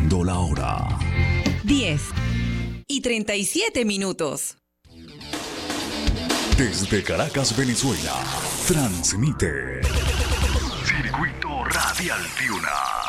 Marcando la hora. 10:37. Desde Caracas, Venezuela, transmite Circuito Radial Piuna.